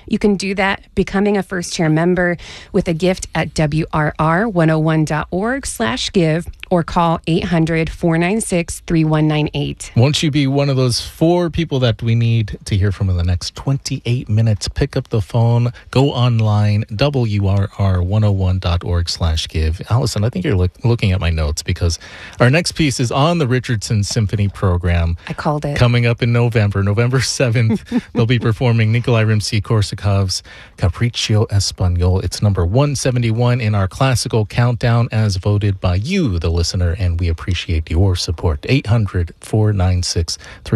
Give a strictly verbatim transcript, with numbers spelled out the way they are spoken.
You can do that becoming a First Chair member with a gift at W R R one oh one dot org slash give or call eight hundred, four nine six, three one nine eight. Won't you be one of those four people that we need to hear from in the next twenty-eight minutes? Pick up the phone, go online, W R R one oh one dot org slash give. Allison, I think you're look, looking at my notes because our next piece is on the Richardson Symphony program. I called it. Coming up in November, November seventh, they'll be performing Nikolai Rimsky-Korsakov's Capriccio Espagnol. It's number one seventy-one in our classical countdown as voted by you, the listener, and we appreciate your support. eight hundred, four nine six, three